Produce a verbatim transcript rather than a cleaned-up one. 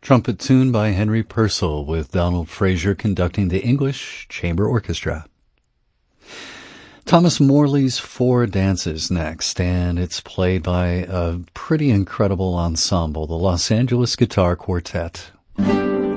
Trumpet tune by Henry Purcell with Donald Frazier conducting the English Chamber Orchestra. Thomas Morley's Four Dances next, and it's played by a pretty incredible ensemble, the Los Angeles Guitar Quartet.